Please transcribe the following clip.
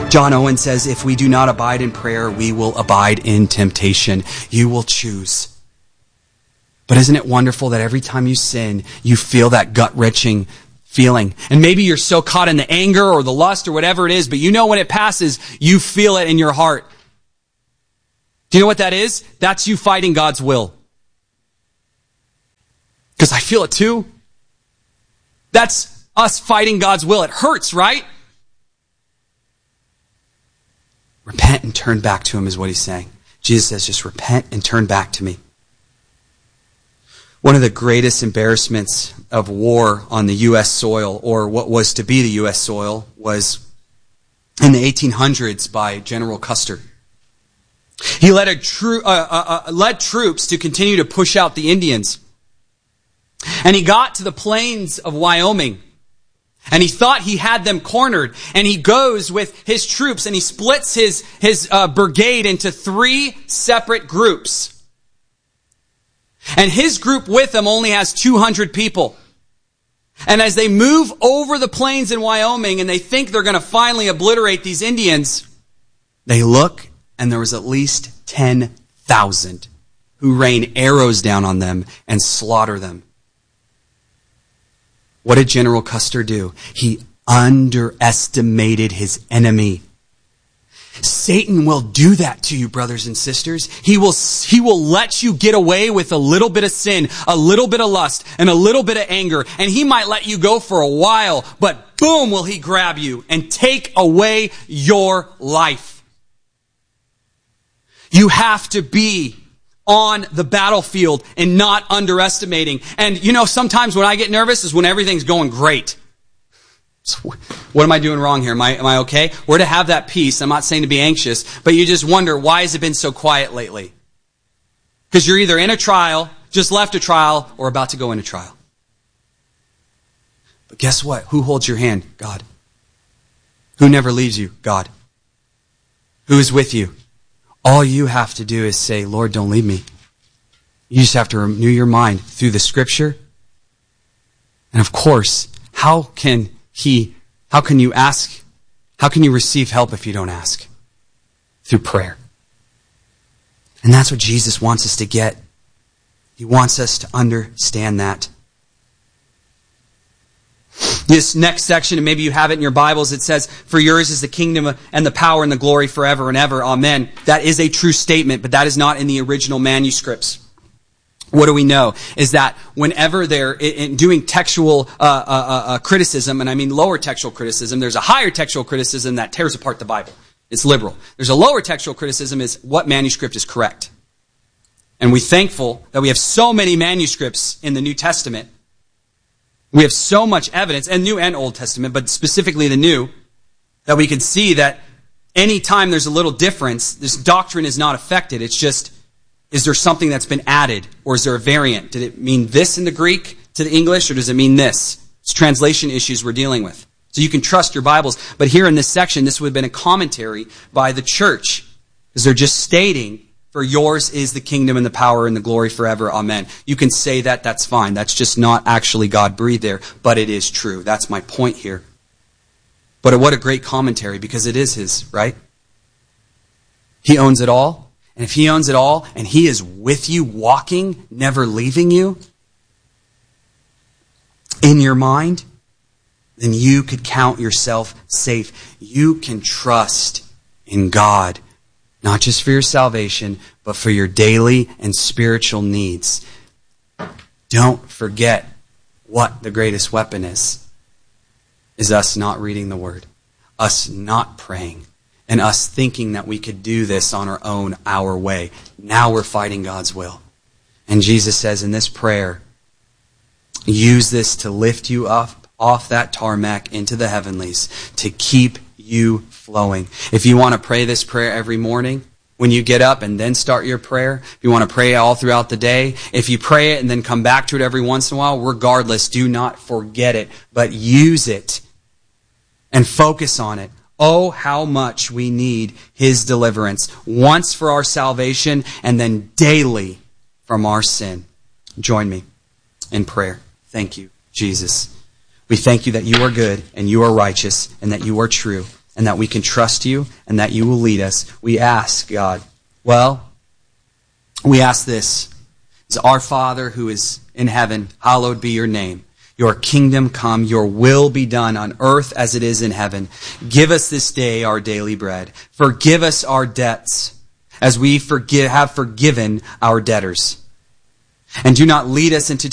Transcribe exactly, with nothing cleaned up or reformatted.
John Owen says, if we do not abide in prayer, we will abide in temptation. You will choose. But isn't it wonderful that every time you sin, you feel that gut-wrenching feeling? And maybe you're so caught in the anger or the lust or whatever it is, but you know when it passes, you feel it in your heart. Do you know what that is? That's you fighting God's will. Because I feel it too. That's us fighting God's will. It hurts, right? Repent and turn back to him is what he's saying. Jesus says, just repent and turn back to me. One of the greatest embarrassments of war on the U S soil, or what was to be the U S soil, was in the eighteen hundreds by General Custer. He led, a tro- uh, uh, uh, led troops to continue to push out the Indians. And he got to the plains of Wyoming. And he thought he had them cornered. And he goes with his troops and he splits his, his uh, brigade into three separate groups. And his group with him only has two hundred people. And as they move over the plains in Wyoming and they think they're going to finally obliterate these Indians, they look and there was at least ten thousand who rain arrows down on them and slaughter them. What did General Custer do? He underestimated his enemy. Satan will do that to you, brothers and sisters. He will, he will let you get away with a little bit of sin, a little bit of lust, and a little bit of anger. And he might let you go for a while, but boom, will he grab you and take away your life. You have to be on the battlefield and not underestimating. And you know, sometimes when I get nervous is when everything's going great. So what am I doing wrong here? Am I, am I okay? We're to have that peace. I'm not saying to be anxious, but you just wonder, why has it been so quiet lately? Because you're either in a trial, just left a trial, or about to go into trial. But guess what? Who holds your hand? God. Who never leaves you? God. Who is with you? All you have to do is say, Lord, don't leave me. You just have to renew your mind through the Scripture. And of course, how can he, how can you ask, how can you receive help if you don't ask? Through prayer. And that's what Jesus wants us to get. He wants us to understand that. This next section, and maybe you have it in your Bibles, it says, for yours is the kingdom and the power and the glory forever and ever. Amen. That is a true statement, but that is not in the original manuscripts. What do we know? Is that whenever they're in doing textual uh, uh, uh, criticism, and I mean lower textual criticism, there's a higher textual criticism that tears apart the Bible. It's liberal. There's a lower textual criticism is what manuscript is correct. And we're thankful that we have so many manuscripts in the New Testament. We have so much evidence, and New and Old Testament, but specifically the New, that we can see that any time there's a little difference, this doctrine is not affected. It's just, is there something that's been added? Or is there a variant? Did it mean this in the Greek to the English, or does it mean this? It's translation issues we're dealing with. So you can trust your Bibles. But here in this section, this would have been a commentary by the church. Because they're just stating, for yours is the kingdom and the power and the glory forever. Amen. You can say that, that's fine. That's just not actually God breathed there. But it is true. That's my point here. But what a great commentary, because it is His, right? He owns it all. And if He owns it all, and He is with you, walking, never leaving you, in your mind, then you could count yourself safe. You can trust in God, not just for your salvation, but for your daily and spiritual needs. Don't forget what the greatest weapon is. Is us not reading the Word, us not praying, and us thinking that we could do this on our own, our way. Now we're fighting God's will. And Jesus says in this prayer, use this to lift you up off that tarmac into the heavenlies, to keep you flowing. If you want to pray this prayer every morning, when you get up and then start your prayer, if you want to pray all throughout the day, if you pray it and then come back to it every once in a while, regardless, do not forget it, but use it and focus on it. Oh, how much we need His deliverance, once for our salvation and then daily from our sin. Join me in prayer. Thank you, Jesus. We thank you that you are good and you are righteous and that you are true. and that we can trust you and that you will lead us. We ask, God, well, we ask this. It's our Father who is in heaven, hallowed be your name. Your kingdom come, your will be done on earth as it is in heaven. Give us this day our daily bread. Forgive us our debts as we forgive, have forgiven our debtors. And do not lead us into